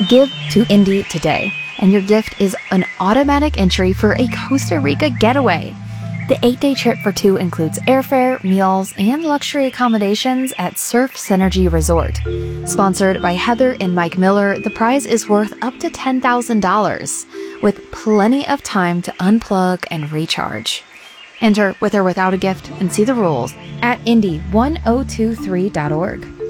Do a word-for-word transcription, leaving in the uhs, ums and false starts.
Give to Indie today, and your gift is an automatic entry for a Costa Rica getaway. The eight-day trip for two includes airfare, meals, and luxury accommodations at Surf Synergy Resort. Sponsored by Heather and Mike Miller, the prize is worth up to ten thousand dollars, with plenty of time to unplug and recharge. Enter with or without a gift and see the rules at indy ten twenty-three dot org.